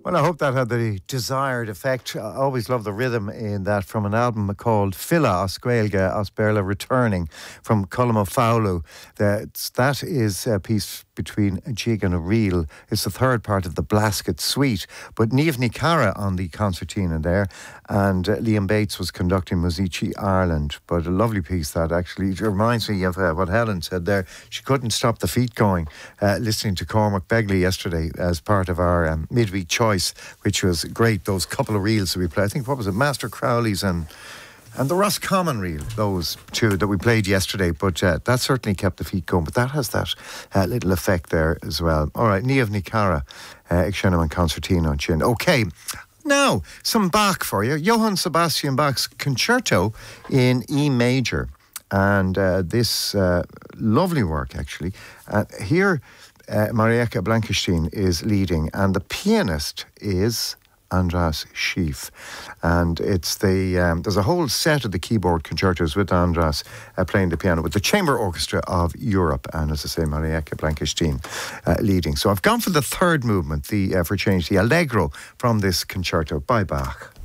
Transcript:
Well, I hope that had the desired effect. I always love the rhythm in that from an album called Fila Os Gaeilge Os Béarla Returning from Colm O'Fowlu. That is a piece between a jig and a reel. It's the third part of the Blasket Suite. But Niamh Ní Cara on the concertina there, and Liam Bates was conducting Musici Ireland. But a lovely piece that actually. It reminds me of what Helen said there. She couldn't stop the feet going listening to Cormac Begley yesterday as part of our midweek choice, which was great. Those couple of reels that we played. I think, what was it, Master Crowley's and the Roscommon reel, those two that we played yesterday. But that certainly kept the feet going. But that has that little effect there as well. All right, Niamh Ní Cara, Ag Shenneman Concertino on Chin. Okay, now some Bach for you. Johann Sebastian Bach's Concerto in E major. And this lovely work, actually. Here, Marieke Blankenstein is leading, and the pianist is Andras Schiff. And it's there's a whole set of the keyboard concertos with Andras playing the piano with the Chamber Orchestra of Europe, and as I say, Marieke Blankenstein leading. So I've gone for the third movement, for change, the Allegro from this concerto by Bach.